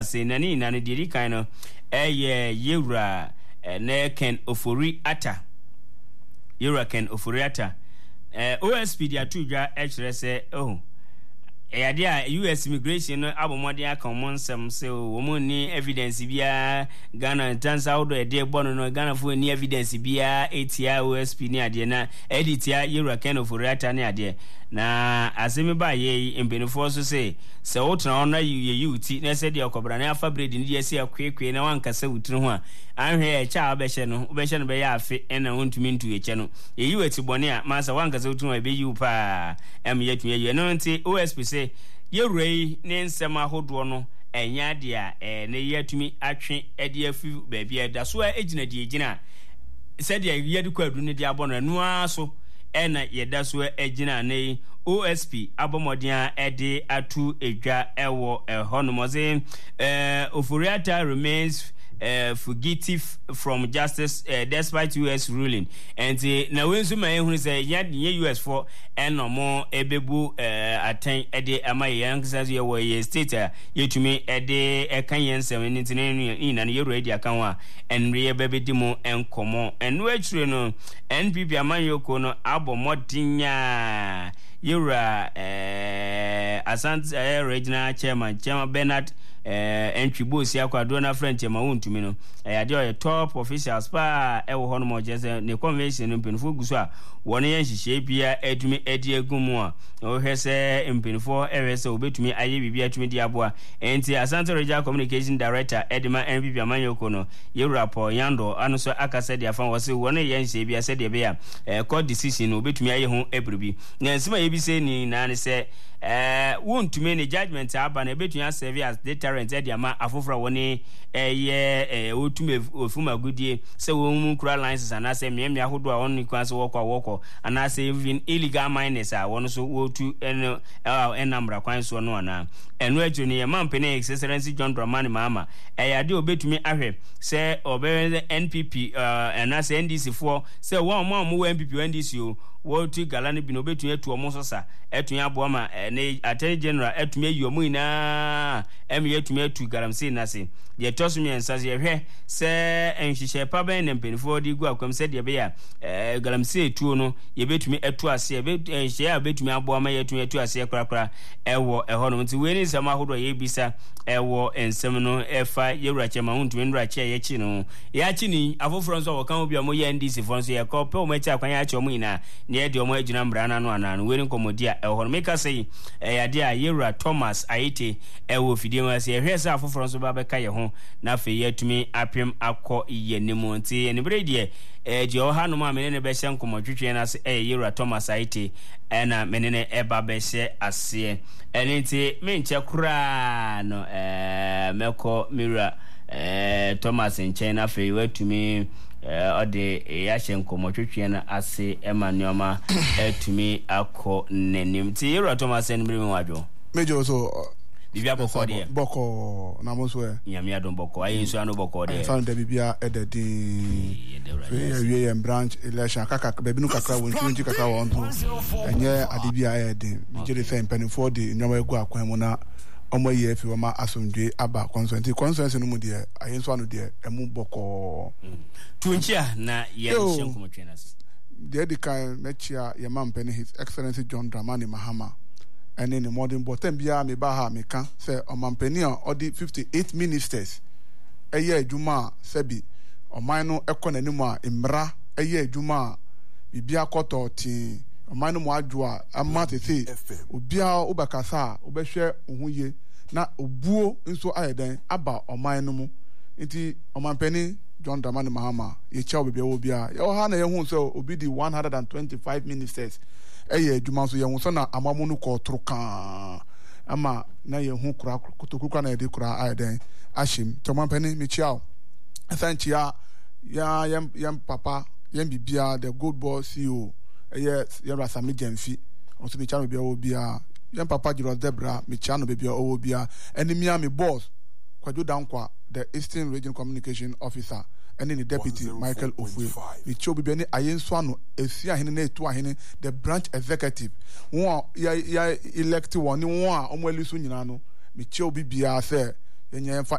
ase nani na ne diri kan no yewura na Ken Ofori Atta yewura Ken Ofori Atta OSP dia tudwa ekire se eyade a US immigration no abomode aka omonsem se wo ni evidence bia Ghana tansa wodo ede bono no Ghana fo ni evidence bia etia OSP ni ade na editia yewura Ken Ofori Atta ni ade na asemi ba ye embenifo so se wotena ona yuti na se de okobra na afa bread ni de se akwekwe na wankasa wutiri ho a anhwe e cha obehye no be ya afe na wontumi ntu eche no eyi wati bone a masa wankasa wutiri ho be yi pa yetumi ye no nti OSP se yewrei ne nsem ahodo no enya de a na yetumi atwe ede afi ba bia da so a ejina de ejina se de yedi kwadu ne de abono no aso ena yeda so ejina na OSP abomodia ede atu edwa ewo honomoze Ofori Atta remains fugitive from justice despite US ruling and na wensu ma ehunu say ye US for enomo ebebu aten ede amaye yanksazo ye wo ye state yetumi ede ekan yensem ni na ye ready akan enre ye bebedi mu enkomo enu achire no NPP amanyoko no abomodinya yura Asante regional chairman Bernard entry si akwado na French ma wontumi no yade o top officials pa e wo hono mo jese ne convention mpinfo guso a wona ye nhihye bia edumi edi egumu a o hese mpinfo ewese obetumi aye bibia atumi di aboa enti Asante regional communication director Edema NPP amanyoko no ye rapport yando anoso akasa dia fan wose wona ye nhihye bia se de bia court decision obetumi aye ho ebribi na nsima ye bi se ni na ne se wontumi ne judgment aba na betumi serve as deterrent ediama afofra woni otume ofuma gudie se wo mu kura license anase miamia hodo a woni kwanse wokọ anase even illegal miners a wono so wotu enamra kwanse no ana enu eju ne mampene excellency John Dramani Mahama yade obetumi ahwe se obe NPP anase NDC for se wo mo NPP NDC o wotu galani bi no betumi etu omo so sa etun abo ma ne attorney general etumi ayomu ina etumi etu galamse nase ye tosu nyensa ye hwe se enhihye pa ben ne mpenfo di gu akwam se de be ya galamse etu no ye betumi etu ase enhihye a betumi abo ma ye etumi etu ase krakra ewo eho no nti we ni nsama hodo ye bisa ewo ensem no efa yewura chema huntumi ndura che ye chi no ya chi ni afoforo nso wokan obi omo ye ndisi fo nso ye ko pe o ma chi akwan ya chi omo ina ne de omo agina mbrana no anano we ni komodia eho no meka sei yade a yewura Thomas Aite ewo fidie ma se hwe se afoforo nso ba beka ye ho na fe yetumi apem akọ yenemu nti enibre de je o hanu ma menene be hye nkomotwetwe na se yewura Thomas Aite na menene eba be hye ase eniti menche kura no meko mira Thomas nchen na fe wetumi ode ya hye nkomotwetwe na ase emanioma etumi akọ nenim ti yewura Thomas enbiri mi wadwo mejo so bibia boko de boko na moso nyame adon boko ayi nso anu boko de fan de bibia ededin we branch election kaka bebi nu kakra won twenty kakra won to enye adibia edin jere fe mpanifo de nyoma egu akwan mu na omo ye fi ma asomdwe aba consensus no mu de ayi nso anu de emu boko tunchia na ye hye nkomotwenas de edikan mechia ye mampani His Excellency John Dramani Mahama and in the modern bottom bia me ba ha me kan say omampani a odi 58 ministers eye adwuma sebi oman no ekonanim a imra eye adwuma bibia koto ti oman no mo adwo amatete obia obakasa obehwe ohuye na obuo nso ayeden aba oman no mu nti omampani John Dramani Mahama ye cha obia obia ye ha na ye hu so obi di 125 ministers eye adwuma so ye hu so na amamu no ko troka ama na ye hu kura kutokura na ye de kura ayeden ashim tomampani mi chiao thanchia ya yam papa yam bibia the good boy CEO yes ya Rasami Gemfi also mi chano bia obia yam papa Jiro Debra mi chano bibia obia enemy mi boss Kwadwo Dankwa the Eastern Region Communication Officer and the Deputy Michael Ofue mi cho bibia ni ayenso ano esia hene na etu ahene the branch executive won ya elect won ni won a omo elisu nyina no mi cho bibia se yenye